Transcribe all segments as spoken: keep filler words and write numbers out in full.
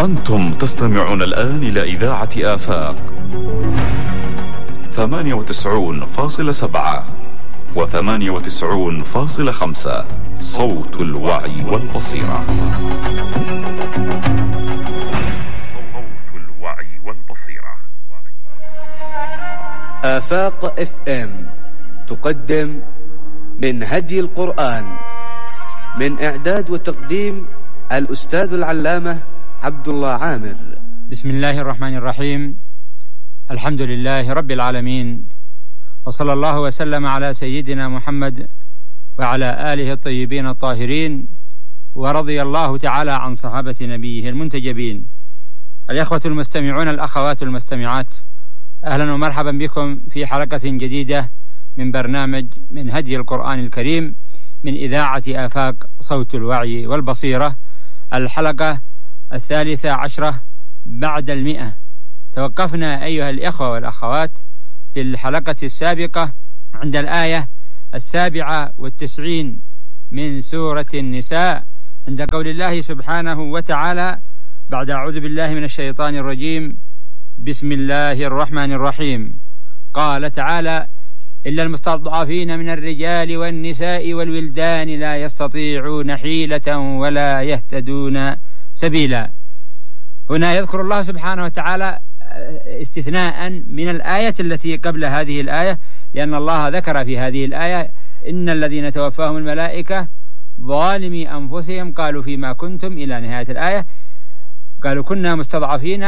أنتم تستمعون الآن إلى إذاعة آفاق ثمانية وتسعون فاصلة سبعة وثمانية وتسعون فاصلة خمسة صوت الوعي والبصيرة. صوت الوعي والبصيرة. آفاق اف ام تقدم من هدي القرآن، من إعداد وتقديم الأستاذ العلامة عبد الله عامر. بسم الله الرحمن الرحيم. الحمد لله رب العالمين، وصلى الله وسلم على سيدنا محمد وعلى آله الطيبين الطاهرين، ورضي الله تعالى عن صحابة نبيه المنتجبين. الإخوة المستمعون، الأخوات المستمعات، أهلا ومرحبا بكم في حلقة جديدة من برنامج من هدي القرآن الكريم من إذاعة آفاق صوت الوعي والبصيرة، الحلقة الثالثة عشرة بعد المئة. توقفنا أيها الإخوة والأخوات في الحلقة السابقة عند الآية السابعة والتسعين من سورة النساء، عند قول الله سبحانه وتعالى بعد أعوذ بالله من الشيطان الرجيم: بسم الله الرحمن الرحيم. قال تعالى: إلا المستضعفين من الرجال والنساء والولدان لا يستطيعون حيلة ولا يهتدون سبيلا. هنا يذكر الله سبحانه وتعالى استثناء من الآية التي قبل هذه الآية، لأن الله ذكر في هذه الآية: إن الذين توفاهم الملائكة ظالمي أنفسهم قالوا فيما كنتم، إلى نهاية الآية. قالوا كنا مستضعفين،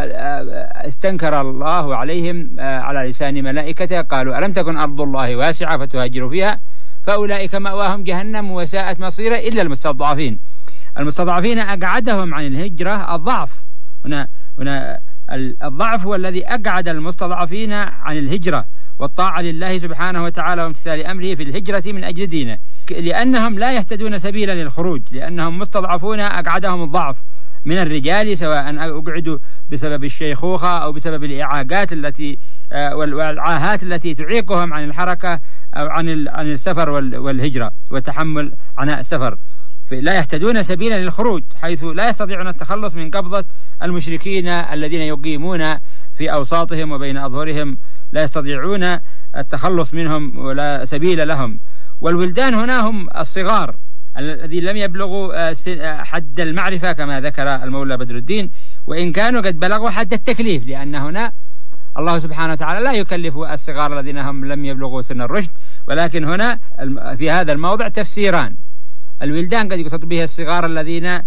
فاستنكر الله عليهم على لسان ملائكته، قالوا ألم تكن أرض الله واسعة فتهاجروا فيها فأولئك مأواهم جهنم وساءت مصيرا إلا المستضعفين. المستضعفين أقعدهم عن الهجرة الضعف. هنا هنا الضعف هو الذي أقعد المستضعفين عن الهجرة والطاعة لله سبحانه وتعالى وامتثال أمره في الهجرة من أجل دينه، لأنهم لا يهتدون سبيلا للخروج، لأنهم مستضعفون أقعدهم الضعف من الرجال، سواء أقعدوا بسبب الشيخوخة أو بسبب الإعاقات التي والعاهات التي تعيقهم عن الحركة أو عن عن السفر والهجرة وتحمل عناء السفر، لا يهتدون سبيلا للخروج، حيث لا يستطيعون التخلص من قبضة المشركين الذين يقيمون في أوساطهم وبين أظهرهم، لا يستطيعون التخلص منهم ولا سبيل لهم. والولدان هنا هم الصغار الذين لم يبلغوا حد المعرفة كما ذكر المولى بدر الدين، وإن كانوا قد بلغوا حد التكليف، لأن هنا الله سبحانه وتعالى لا يكلف الصغار الذين هم لم يبلغوا سن الرشد، ولكن هنا في هذا الموضع تفسيران. الولدان قد يقصد به الصغار الذين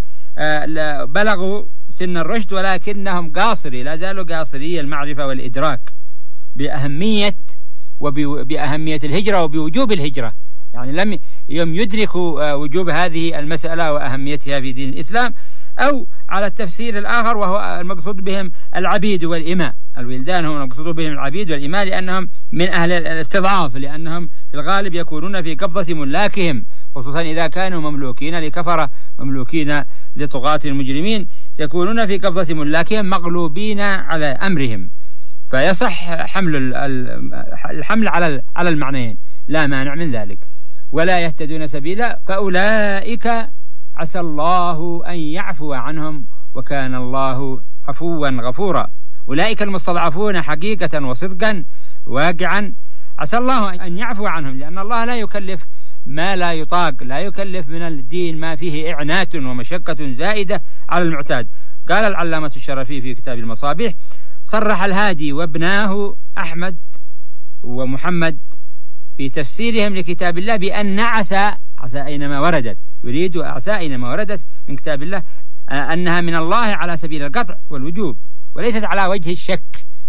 بلغوا سن الرشد ولكنهم قاصري، لا زالوا قاصري المعرفة والإدراك بأهمية وبأهمية الهجرة وبوجوب الهجرة، يعني لم يوم يدركوا وجوب هذه المسألة وأهميتها في دين الإسلام. أو على التفسير الآخر وهو المقصود بهم العبيد والإماء. الولدان هم المقصود بهم العبيد والإماء لأنهم من أهل الاستضعاف، لأنهم في الغالب يكونون في قبضة ملاكهم، خصوصا إذا كانوا مملوكين لكفرة مملوكين لطغاة المجرمين، يكونون في قبضة ملاكهم مغلوبين على أمرهم، فيصح حمل الحمل على على المعنيين، لا مانع من ذلك. ولا يهتدون سبيلا فأولئك عسى الله أن يعفو عنهم وكان الله عفوا غفورا. أولئك المستضعفون حقيقة وصدقا واقعا عسى الله أن يعفو عنهم، لأن الله لا يكلف ما لا يطاق، لا يكلف من الدين ما فيه إعنات ومشقة زائدة على المعتاد. قال العلامة الشرفي في كتاب المصابيح: صرح الهادي وابناه أحمد ومحمد في تفسيرهم لكتاب الله بأن عسى عسى أينما وردت، يريد عسى أينما وردت من كتاب الله أنها من الله على سبيل القطع والوجوب، وليست على وجه الشك،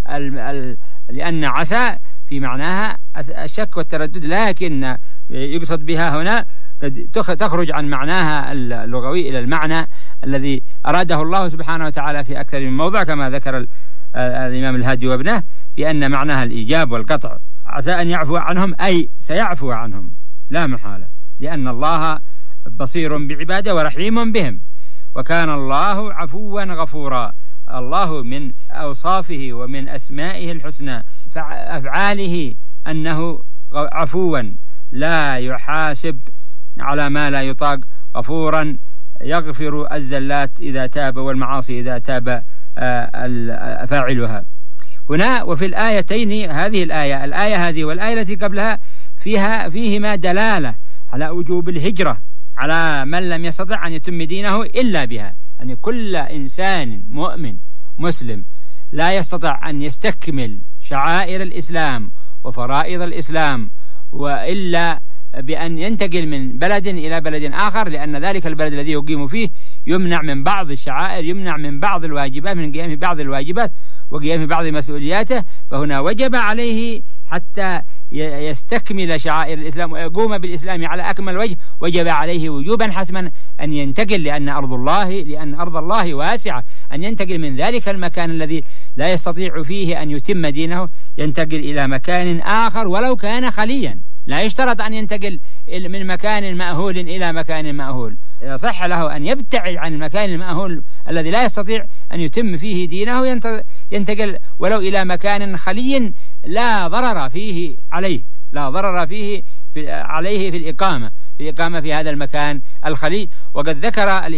لأن عسى في معناها الشك والتردد، لكن يقصد بها هنا تخرج عن معناها اللغوي إلى المعنى الذي أراده الله سبحانه وتعالى في أكثر من موضع، كما ذكر الإمام الهادي وابنه بأن معناها الإيجاب والقطع. عسى أن يعفو عنهم أي سيعفو عنهم لا محالة، لأن الله بصير بعباده ورحيم بهم، وكان الله عفوا غفورا. الله من أوصافه ومن أسمائه الحسنى فأفعاله أنه عفوا لا يحاسب على ما لا يطاق، غفورا ويغفر الزلات إذا تاب والمعاصي إذا تاب فاعلها. هنا وفي الآيتين، هذه الآية الآية هذه والآية التي قبلها فيها فيهما دلالة على وجوب الهجرة على من لم يستطع أن يتم دينه إلا بها. يعني كل إنسان مؤمن مسلم لا يستطيع أن يستكمل شعائر الإسلام وفرائض الإسلام وإلا بأن ينتقل من بلد إلى بلد آخر، لأن ذلك البلد الذي يقيم فيه يمنع من بعض الشعائر، يمنع من بعض الواجبات، من قيام بعض الواجبات وقيام بعض مسؤولياته. فهنا وجب عليه حتى يستكمل شعائر الإسلام ويقوم بالإسلام على أكمل وجه، وجب عليه وجوبا حتما أن ينتقل، لأن أرض الله لأن أرض الله واسعة، أن ينتقل من ذلك المكان الذي لا يستطيع فيه أن يتم دينه، ينتقل إلى مكان آخر ولو كان خليا. لا يشترط أن ينتقل من مكان مأهول إلى مكان مأهول، يصح له أن يبتعد عن المكان المأهول الذي لا يستطيع أن يتم فيه دينه، ينتقل ولو إلى مكان خلي لا ضرر فيه عليه، لا ضرر فيه في عليه في الإقامة في الإقامة في هذا المكان الخلي. وقد ذكر